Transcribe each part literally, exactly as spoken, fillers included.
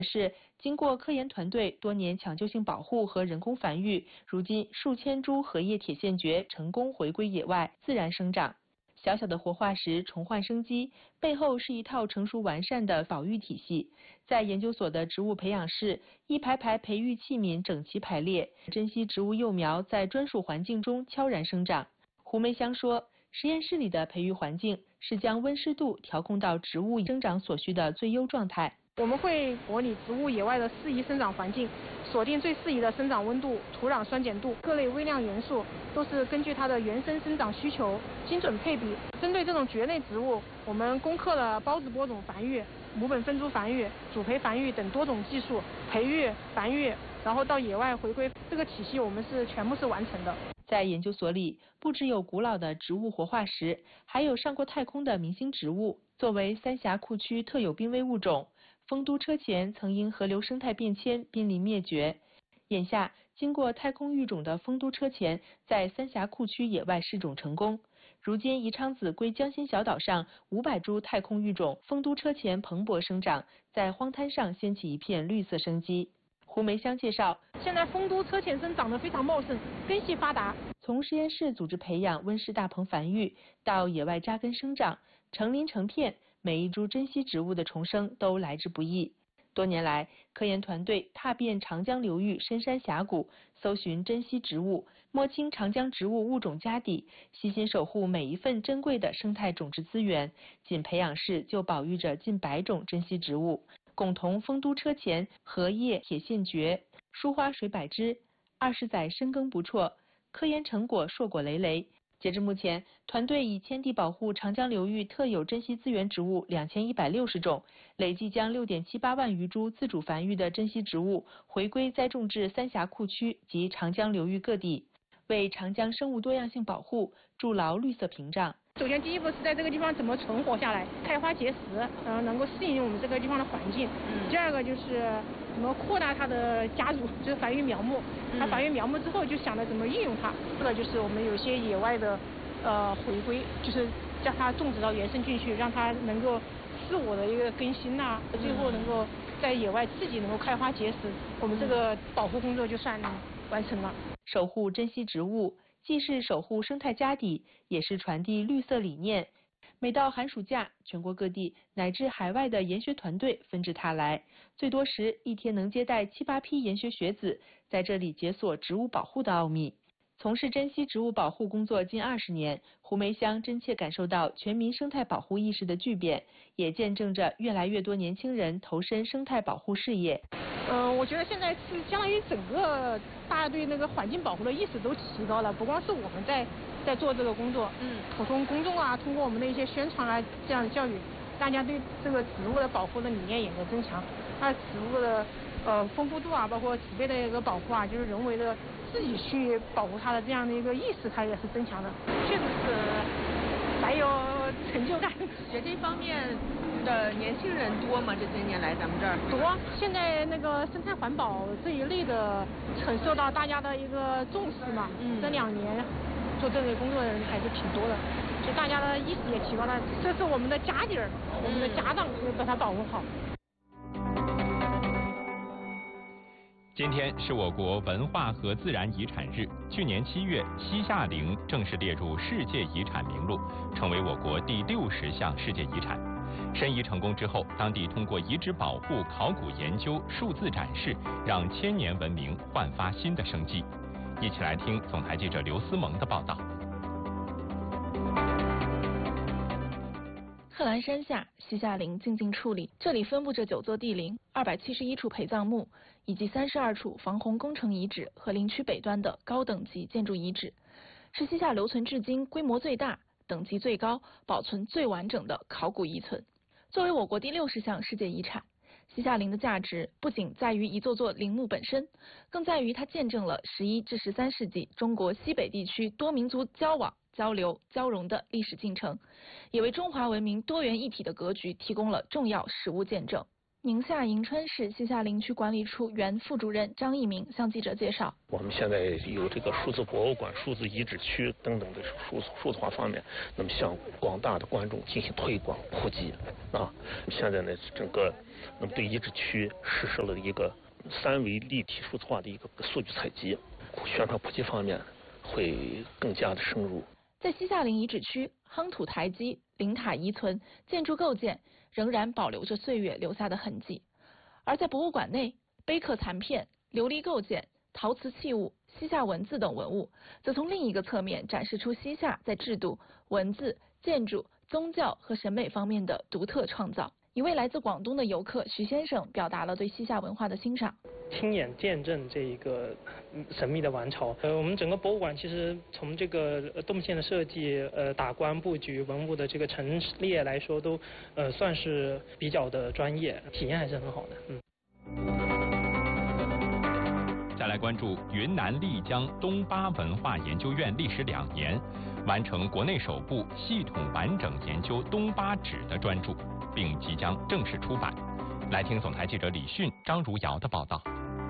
是经过科研团队多年抢救性保护和人工繁育，如今数千株荷叶铁线蕨成功回归野外自然生长。小小的活化石重焕生机，背后是一套成熟完善的保育体系。在研究所的植物培养室，一排排培育器皿整齐排列，珍稀植物幼苗在专属环境中悄然生长。胡梅香说，实验室里的培育环境是将温湿度调控到植物生长所需的最优状态。 我们会模拟植物野外的适宜生长环境，锁定最适宜的生长温度、土壤酸碱度、各类微量元素，都是根据它的原生生长需求精准配比。针对这种蕨类植物，我们攻克了孢子播种繁育、母本分株繁育、主培繁育等多种技术，培育、繁育，然后到野外回归，这个体系我们是全部是完成的。 在研究所里，不只有古老的植物活化石，还有上过太空的明星植物。作为三峡库区特有濒危物种，丰都车前曾因河流生态变迁濒临灭绝。眼下，经过太空育种的丰都车前在三峡库区野外试种成功。如今，宜昌子归江心小岛上五百株太空育种丰都车前蓬勃生长，在荒滩上掀起一片绿色生机。胡梅香介绍， 现在丰都车前生长得非常茂盛，根系发达。 从实验室组织培养温室大棚繁育，到野外扎根生长，成林成片，每一株珍稀植物的重生都来之不易。多年来，科研团队踏遍长江流域深山峡谷，搜寻珍稀植物，摸清长江植物物种家底，悉心守护每一份珍贵的生态种质资源。仅培养室就保育着近百种珍稀植物，共同丰都车前、荷叶、铁线蕨、疏花水百枝，二十载深耕不辍，科研成果硕果累累。截至目前，团队已迁地保护长江流域特有珍稀资源植物两千一百六十种，累计将六点七八万余株自主繁育的珍稀植物回归栽种至三峡库区及长江流域各地，为长江生物多样性保护筑牢绿色屏障。 首先，第一步是在这个地方怎么存活下来，开花结实，然后能够适应我们这个地方的环境。嗯、第二个就是怎么扩大它的家族，就是繁育苗木。它繁育苗木之后，就想着怎么运用它。这个就是我们有些野外的呃回归，就是将它种植到原生菌去，让它能够自我的一个更新呐、啊，最后能够在野外自己能够开花结实，我们这个保护工作就算完成了。 守护珍稀植物，既是守护生态家底，也是传递绿色理念。每到寒暑假，全国各地乃至海外的研学团队纷至沓来，最多时一天能接待七八批研学学子，在这里解锁植物保护的奥秘。从事珍稀植物保护工作近二十年，胡梅香真切感受到全民生态保护意识的巨变，也见证着越来越多年轻人投身生态保护事业。 嗯、呃，我觉得现在是相当于整个大家对那个环境保护的意识都提高了，不光是我们在在做这个工作，嗯，普通公众啊，通过我们的一些宣传啊，这样的教育，大家对这个植物的保护的理念也在增强。它植物的呃丰富度啊，包括植被的一个保护啊，就是人为的自己去保护它的这样的一个意识，它也是增强的，确实是蛮有成就感。 学这方面的年轻人多吗？这些年来咱们这儿多，现在那个生态环保这一类的很受到大家的一个重视嘛。嗯，这两年做这类工作的人还是挺多的，所以大家的意识也提高了。这是我们的家底儿，我们的家当，要把它保护好。 今天是我国文化和自然遗产日。去年七月，西夏陵正式列入世界遗产名录，成为我国第六十项世界遗产。申遗成功之后，当地通过遗址保护、考古研究、数字展示，让千年文明焕发新的生机。一起来听总台记者刘思萌的报道。 贺兰山下西夏陵静静矗立，这里分布着九座帝陵、二百七十一处陪葬墓，以及三十二处防洪工程遗址和陵区北端的高等级建筑遗址，是西夏留存至今规模最大、等级最高、保存最完整的考古遗存。作为我国第六十项世界遗产，西夏陵的价值不仅在于一座座陵墓本身，更在于它见证了十一至十三世纪中国西北地区多民族交往、交流、交融的历史进程，也为中华文明多元一体的格局提供了重要实物见证。 宁夏银川市西夏林区管理处原副主任张一鸣向记者介绍， 我们现在有这个数字博物馆、数字遗址区等等的数数字化方面，那么向广大的观众进行推广普及啊。现在呢，整个那么对遗址区实施了一个三维立体数字化的一个数据采集，宣传普及方面会更加的深入。 在西夏陵遗址区，夯土台基、陵塔遗存、建筑构件仍然保留着岁月留下的痕迹。而在博物馆内，碑刻残片、琉璃构件、陶瓷器物、西夏文字等文物，则从另一个侧面展示出西夏在制度、文字、建筑、宗教和审美方面的独特创造。一位来自广东的游客徐先生表达了对西夏文化的欣赏。 亲眼见证这一个神秘的王朝。呃，我们整个博物馆其实从这个动线的设计、呃打光布局、文物的这个陈列来说，都呃算是比较的专业，体验还是很好的。嗯。 再来关注云南丽江东巴文化研究院历时两年，完成国内首部系统完整研究东巴纸的专著，并即将正式出版。来听总台记者李迅、张如瑶的报道。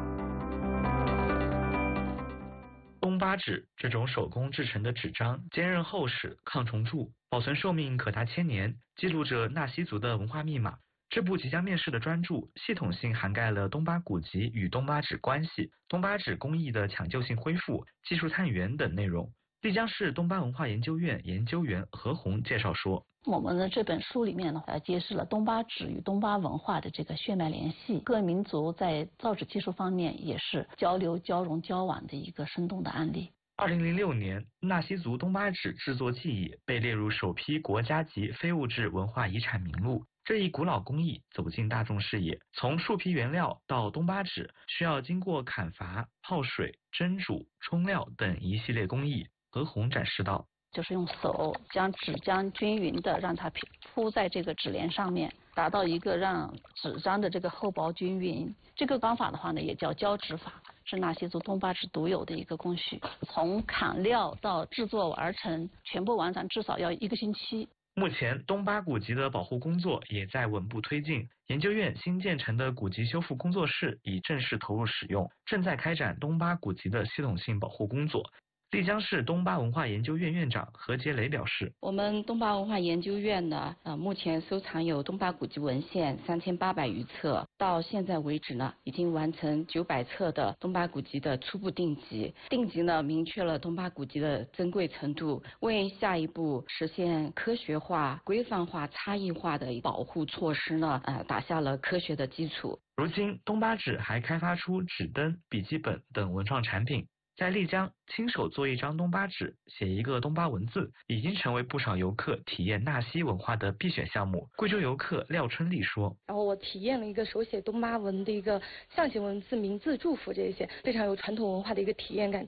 东巴纸这种手工制成的纸张坚韧厚实、抗虫蛀，保存寿命可达千年，记录着纳西族的文化密码。这部即将面世的专著，系统性涵盖了东巴古籍与东巴纸关系、东巴纸工艺的抢救性恢复、技术探源等内容。丽江市东巴文化研究院研究员何红介绍说， 我们的这本书里面呢，呃，揭示了东巴纸与东巴文化的这个血脉联系，各民族在造纸技术方面也是交流、交融、交往的一个生动的案例。 二零零六年，纳西族东巴纸制作技艺被列入首批国家级非物质文化遗产名录。这一古老工艺走进大众视野，从树皮原料到东巴纸，需要经过砍伐、泡水、蒸煮、冲料等一系列工艺。何红展示道， 就是用手将纸浆均匀的让它铺在这个纸帘上面，达到一个让纸张的这个厚薄均匀。这个方法的话呢，也叫交纸法，是纳西族东巴纸独有的一个工序。从砍料到制作完成，全部完成至少要一个星期。 目前，东巴古籍的保护工作也在稳步推进。研究院新建成的古籍修复工作室已正式投入使用，正在开展东巴古籍的系统性保护工作。丽江市东巴文化研究院院长何杰雷表示， 我们东巴文化研究院呢，呃，目前收藏有东巴古籍文献三千八百余册，到现在为止呢，已经完成九百册的东巴古籍的初步定级。定级呢，明确了东巴古籍的珍贵程度，为下一步实现科学化、规范化、差异化的保护措施呢，呃，打下了科学的基础。 如今，东巴纸还开发出纸灯、笔记本等文创产品。在丽江，亲手做一张东巴纸，写一个东巴文字，已经成为不少游客体验纳西文化的必选项目。贵州游客廖春丽说：“ 然后我体验了一个手写东巴文的一个象形文字、名字、祝福这些，非常有传统文化的一个体验感。”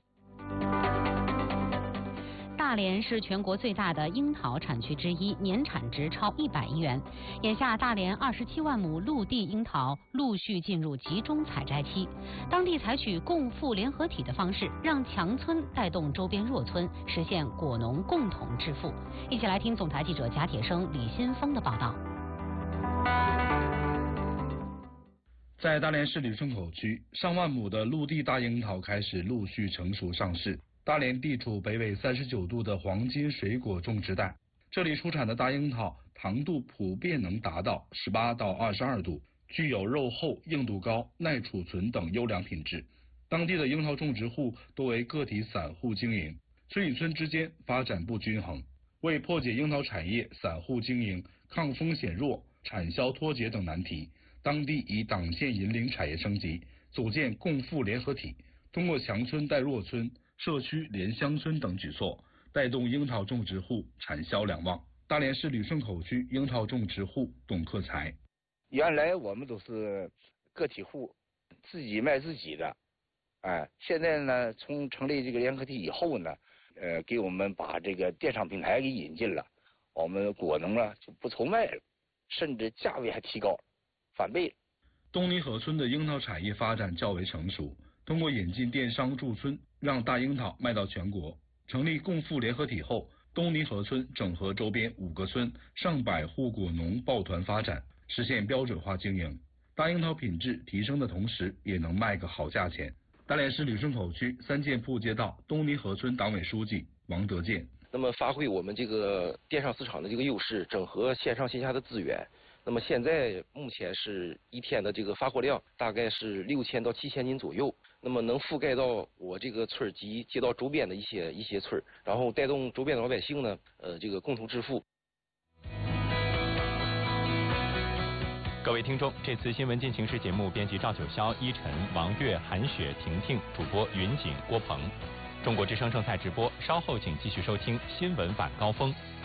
大连是全国最大的樱桃产区之一，年产值超一百亿元。眼下，大连二十七万亩陆地樱桃陆续进入集中采摘期，当地采取共富联合体的方式，让强村带动周边弱村，实现果农共同致富。一起来听总台记者贾铁生、李新峰的报道。 在大连市旅顺口区，上万亩的陆地大樱桃开始陆续成熟上市。大连地处北纬三十九度的黄金水果种植带，这里出产的大樱桃糖度普遍能达到十八到二十二度，具有肉厚、硬度高、耐储存等优良品质。当地的樱桃种植户多为个体散户经营，村与村之间发展不均衡。为破解樱桃产业散户经营、抗风险弱、产销脱节等难题，当地以党建引领产业升级，组建共富联合体，通过强村带弱村、社区连乡村等举措，带动樱桃种植户产销两旺。大连市旅顺口区樱桃种植户董克才： 原来我们都是个体户，自己卖自己的，哎，现在呢，从成立这个联合体以后呢，呃，给我们把这个电商平台给引进了，我们果农呢就不愁卖了，甚至价位还提高，翻倍了。 东泥河村的樱桃产业发展较为成熟，通过引进电商驻村，让大樱桃卖到全国。成立共富联合体后，东泥河村整合周边五个村上百户果农抱团发展，实现标准化经营。 大樱桃品质提升的同时，也能卖个好价钱。大连市旅顺口区三件铺街道东泥河村党委书记王德建。 那么发挥我们这个电商市场的这个优势，整合线上线下的资源。那么现在目前是一天的这个发货量大概是六千到七千斤左右，那么能覆盖到我这个村及街道周边的一些一些村，然后带动周边的老百姓呢，呃，这个共同致富。 各位听众，这次新闻进行时节目编辑赵九霄、依晨、王悦、韩雪、婷婷，主播云锦、郭鹏。中国之声正在直播，稍后请继续收听新闻晚高峰。